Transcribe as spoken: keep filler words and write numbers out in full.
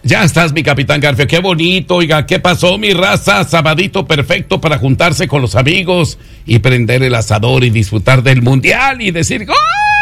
Ya estás, mi capitán Garfio, qué bonito, oiga, ¿qué pasó, mi raza? Sabadito perfecto para juntarse con los amigos y prender el asador y disfrutar del mundial y decir ¡gol!